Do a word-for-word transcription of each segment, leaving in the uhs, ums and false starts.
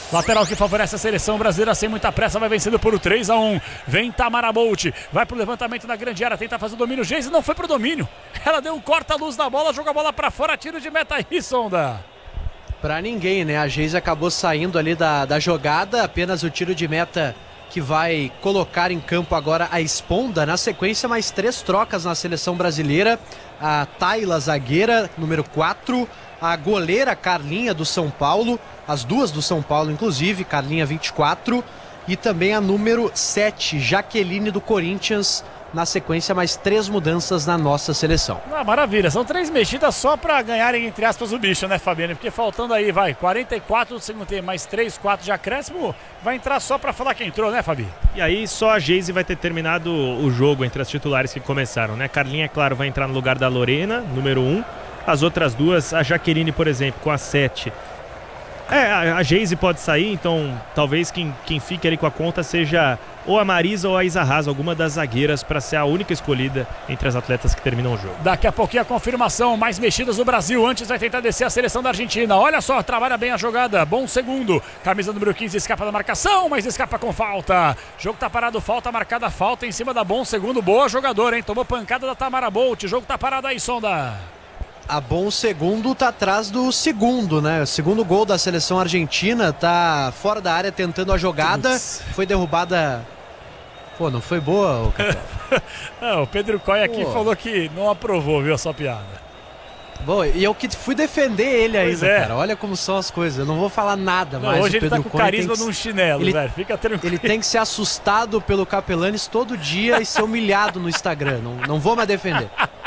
Lateral que favorece a seleção brasileira sem muita pressa, vai vencendo por três a um. Vem Tamara Bolt, vai pro levantamento na grande área, tenta fazer o domínio. Geise não foi pro domínio. Ela deu um corta-luz na bola, joga a bola pra fora, tiro de meta aí, Sonda. Pra ninguém, né? A Geise acabou saindo ali da, da jogada, apenas o tiro de meta que vai colocar em campo agora a Esponda. Na sequência, mais três trocas na seleção brasileira. A Tayla, zagueira, número quatro. A goleira Carlinha, do São Paulo. As duas do São Paulo, inclusive. Carlinha, vinte e quatro. E também a número sete, Jaqueline, do Corinthians. Na sequência, mais três mudanças na nossa seleção. Ah, maravilha, são três mexidas só para ganharem, entre aspas, o bicho, né, Fabiano? Porque faltando aí, vai, quarenta e quatro do segundo tempo, mais três, quatro de acréscimo, vai entrar só para falar que entrou, né, Fabi? E aí só a Geise vai ter terminado o jogo entre as titulares que começaram, né? Carlinha, é claro, vai entrar no lugar da Lorena, número um. As outras duas, a Jaqueline, por exemplo, com a sete. É, a Geise pode sair, então talvez quem, quem fique ali com a conta seja ou a Marisa ou a Isa Haas, alguma das zagueiras, para ser a única escolhida entre as atletas que terminam o jogo. Daqui a pouquinho a confirmação, mais mexidas do Brasil, antes vai tentar descer a seleção da Argentina. Olha só, trabalha bem a jogada, bom segundo, camisa número quinze escapa da marcação, mas escapa com falta. Jogo tá parado, falta marcada, falta em cima da bom segundo, boa jogadora, hein? Tomou pancada da Tamara Bolt, jogo tá parado aí, Sonda. A bom segundo tá atrás do segundo, né? O segundo gol da seleção argentina, tá fora da área tentando a jogada. Ups. Foi derrubada. Pô, não foi boa, o Capel? Não, o Pedro Coy aqui Pô. falou que não aprovou, viu, a sua piada. Bom, e eu que fui defender ele pois ainda, é. cara. Olha como são as coisas. Eu não vou falar nada não, mais. Hoje o Pedro ele tá com Coy carisma que... num chinelo, ele... velho. Fica tranquilo. Ele tem que ser assustado pelo Capelanes todo dia e ser humilhado no Instagram. Não, não vou mais defender.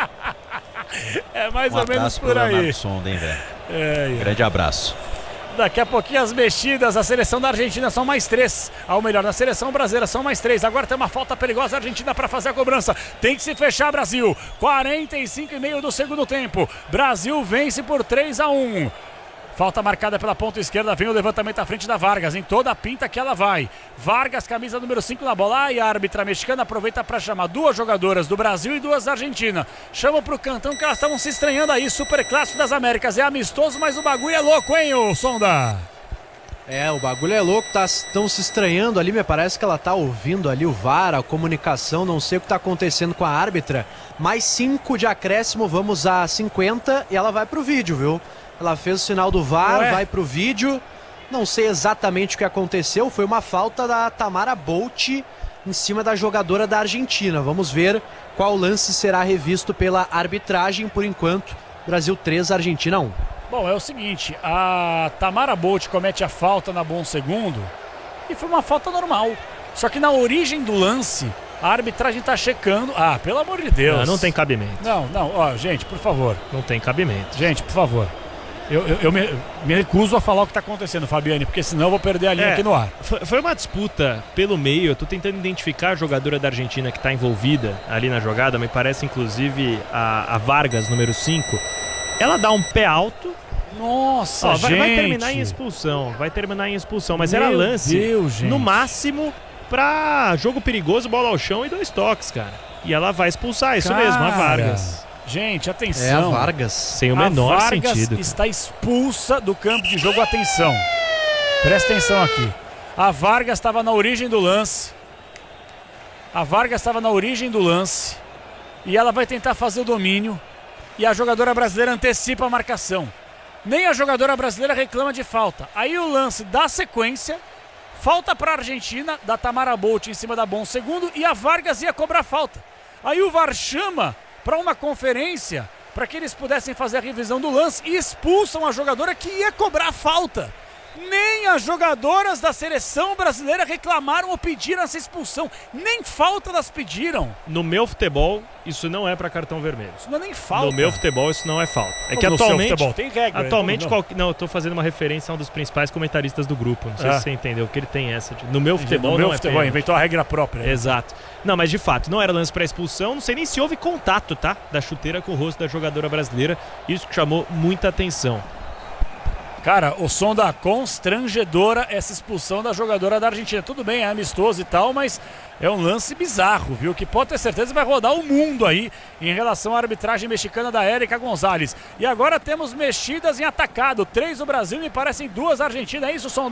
É mais um ou menos por aí. Sonda, hein, velho? É, é. Grande abraço. Daqui a pouquinho as mexidas, a seleção da Argentina são mais três. Ao melhor, na seleção brasileira são mais três. Agora tem uma falta perigosa, a Argentina para fazer a cobrança. Tem que se fechar, Brasil. quarenta e cinco e meio do segundo tempo. Brasil vence por três a um. Falta marcada pela ponta esquerda, vem o levantamento à frente da Vargas, em toda a pinta que ela vai. Vargas, camisa número cinco na bola, e a árbitra mexicana aproveita para chamar duas jogadoras do Brasil e duas da Argentina. Chama pro cantão que elas estavam se estranhando aí, Super Clássico das Américas. É amistoso, mas o bagulho é louco, hein, ô Sonda? É, o bagulho é louco, estão tá, se estranhando ali, me parece que ela tá ouvindo ali o V A R, a comunicação, não sei o que tá acontecendo com a árbitra. Mais cinco de acréscimo, vamos a cinquenta e ela vai pro vídeo, viu? Ela fez o sinal do V A R, Ué? vai pro vídeo. Não sei exatamente o que aconteceu. Foi uma falta da Tamara Bolt em cima da jogadora da Argentina. Vamos ver qual lance será revisto pela arbitragem. Por enquanto, Brasil três, Argentina um. Bom, é o seguinte, a Tamara Bolt comete a falta na bom segundo e foi uma falta normal. Só que na origem do lance, a arbitragem tá checando. Ah, pelo amor de Deus. Não, não tem cabimento. Não, não, ó, gente, por favor. Não tem cabimento. Gente, por favor. Eu, eu, eu me, me recuso a falar o que está acontecendo, Fabiane, porque senão eu vou perder a linha é, aqui no ar. Foi uma disputa pelo meio, eu tô tentando identificar a jogadora da Argentina que está envolvida ali na jogada, me parece inclusive a, a Vargas, número cinco. Ela dá um pé alto. Nossa, Ó, gente. Vai, vai terminar em expulsão, vai terminar em expulsão, mas Meu era lance Deus, no máximo para jogo perigoso, bola ao chão e dois toques, cara. E ela vai expulsar, isso cara, mesmo, a Vargas. Gente, atenção. É a Vargas. Sem o menor a Vargas sentido. está expulsa do campo de jogo. Atenção. Presta atenção aqui. A Vargas estava na origem do lance. A Vargas estava na origem do lance. E ela vai tentar fazer o domínio. E a jogadora brasileira antecipa a marcação. Nem a jogadora brasileira reclama de falta. Aí o lance dá sequência. Falta para a Argentina, da Tamara Bolt em cima da bom segundo. E a Vargas ia cobrar falta. Aí o V A R chama para uma conferência, para que eles pudessem fazer a revisão do lance e expulsam a jogadora que ia cobrar falta. Nem as jogadoras da seleção brasileira reclamaram ou pediram essa expulsão. Nem falta elas pediram. No meu futebol, isso não é para cartão vermelho. Isso não é nem falta. No meu futebol, isso não é falta. É Como que no atualmente, seu futebol tem regra. atualmente não. Qual... não, eu tô fazendo uma referência a um dos principais comentaristas do grupo. Não sei Ah. se você entendeu que ele tem essa. De... No meu futebol, no meu não futebol é inventou a regra própria. Exato. Não, mas de fato, não era lance para expulsão. Não sei nem se houve contato, tá? Da chuteira com o rosto da jogadora brasileira. Isso que chamou muita atenção. Cara, o som da constrangedora essa expulsão da jogadora da Argentina. Tudo bem, é amistoso e tal, mas é um lance bizarro, viu? Que pode ter certeza vai rodar o mundo aí em relação à arbitragem mexicana da Érica Gonzalez. E agora temos mexidas em atacado. Três do Brasil e me parecem duas Argentinas. É isso, som